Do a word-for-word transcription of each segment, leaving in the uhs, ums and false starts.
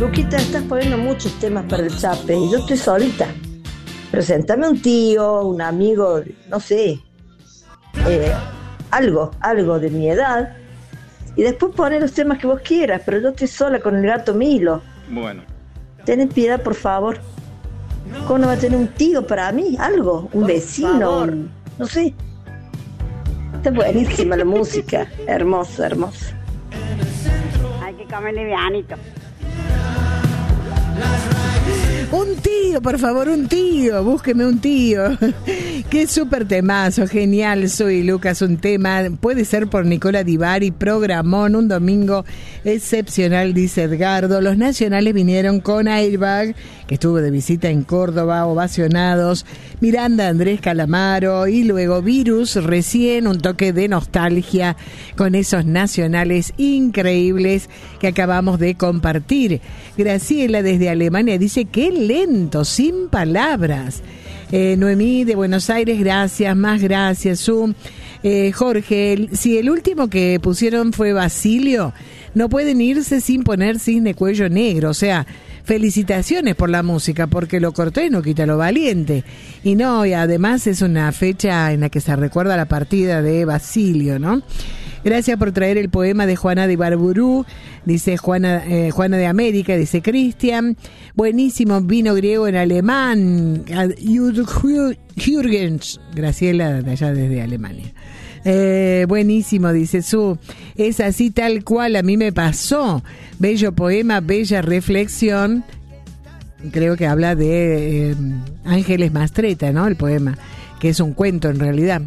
Luquita, estás poniendo muchos temas para el chape y yo estoy solita. Preséntame un tío, un amigo, no sé, eh, algo, algo de mi edad. Y después poner los temas que vos quieras, pero yo estoy sola con el gato Milo. Bueno. Ten piedad, por favor. ¿Cómo no va a tener un tío para mí? Algo, un por vecino, un, no sé. Está buenísima la música, hermoso, hermoso. Hay que comer livianito. Un tío, por favor, un tío, búsqueme un tío. Qué súper temazo, genial, soy Lucas, un tema, puede ser por Nicola Divari, programón, un domingo excepcional, dice Edgardo. Los nacionales vinieron con Airbag, que estuvo de visita en Córdoba, ovacionados, Miranda, Andrés Calamaro, y luego Virus, recién un toque de nostalgia con esos nacionales increíbles que acabamos de compartir. Graciela desde Alemania dice, qué lento, sin palabras. Eh, Noemí de Buenos Aires, gracias, más gracias. Su, eh, Jorge, el, si el último que pusieron fue Basilio, no pueden irse sin poner cisne cuello negro, o sea, felicitaciones por la música, porque lo corté no quita lo valiente. Y no, y además es una fecha en la que se recuerda la partida de Basilio, ¿no? Gracias por traer el poema de Juana de Ibarburú, dice Juana, eh, Juana de América, dice Cristian. Buenísimo vino griego en alemán. Jürgens, Graciela de allá desde Alemania. Eh, buenísimo, dice Su. Es así tal cual a mí me pasó. Bello poema, bella reflexión. Creo que habla de eh, Ángeles Mastretta, ¿no? El poema, que es un cuento en realidad.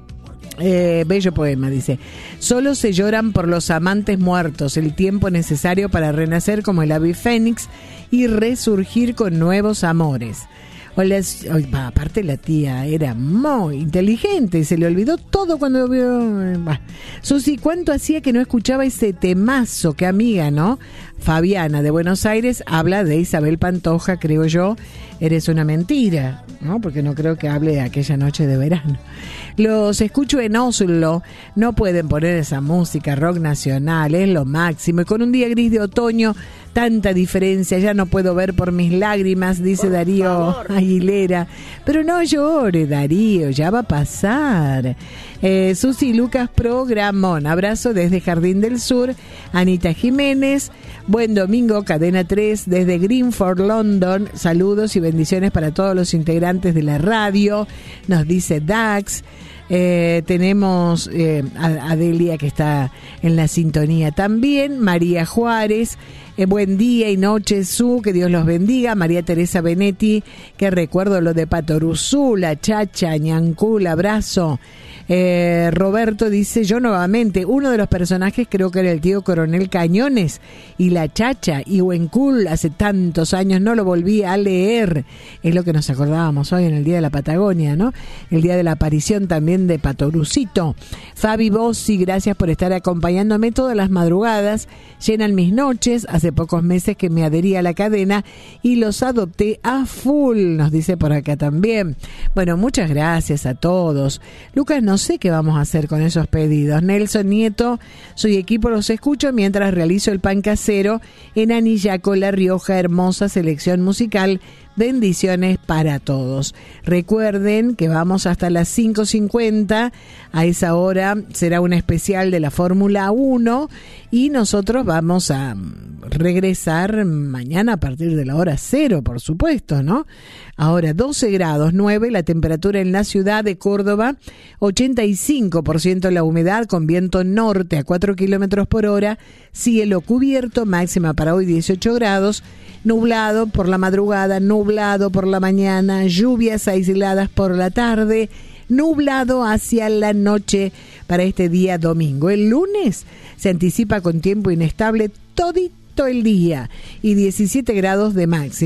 Eh, bello poema, dice. Solo se lloran por los amantes muertos, el tiempo necesario para renacer como el ave fénix y resurgir con nuevos amores. O les, o, bah, aparte la tía era muy inteligente y se le olvidó todo cuando vio. Bah. Susi, ¿cuánto hacía que no escuchaba ese temazo? Qué amiga, ¿no? Fabiana de Buenos Aires habla de Isabel Pantoja, creo yo. Eres una mentira, ¿no? Porque no creo que hable de aquella noche de verano. Los escucho en Oslo, no pueden poner esa música rock nacional, es lo máximo. Y con un día gris de otoño, tanta diferencia, ya no puedo ver por mis lágrimas, dice por Darío favor. Aguilera. Pero no llore, Darío, ya va a pasar. Eh, Susi Lucas, programón. Abrazo desde Jardín del Sur. Anita Jiménez. Buen domingo, Cadena tres, desde Greenford, London. Saludos y bendiciones para todos los integrantes de la radio. Nos dice Dax. Eh, tenemos eh, a Adelia que está en la sintonía también. María Juárez. Eh, buen día y noche, Su, que Dios los bendiga. María Teresa Benetti, que recuerdo lo de Patoruzú, la Chacha, Ñancul, abrazo. Eh, Roberto dice, yo nuevamente, uno de los personajes creo que era el tío Coronel Cañones y la Chacha y Huencul, hace tantos años no lo volví a leer. Es lo que nos acordábamos hoy en el Día de la Patagonia, ¿no? El día de la aparición también de Patorucito. Fabi Bossi, gracias por estar acompañándome todas las madrugadas, llenan mis noches. Hace pocos meses que me adherí a la cadena y los adopté a full, nos dice por acá también. Bueno, muchas gracias a todos. Lucas, no sé qué vamos a hacer con esos pedidos. Nelson Nieto, soy equipo, los escucho mientras realizo el pan casero en Anillaco, La Rioja, hermosa selección musical. Bendiciones para todos. Recuerden que vamos hasta las cinco cincuenta. A esa hora será un especial de la Fórmula uno y nosotros vamos a regresar mañana a partir de la hora cero, por supuesto, ¿no? Ahora doce grados nueve la temperatura en la ciudad de Córdoba, ochenta y cinco por ciento la humedad con viento norte a cuatro kilómetros por hora, cielo cubierto, máxima para hoy dieciocho grados, nublado por la madrugada, nublado por la mañana, lluvias aisladas por la tarde, nublado hacia la noche para este día domingo. El lunes se anticipa con tiempo inestable todito el día y diecisiete grados de máxima.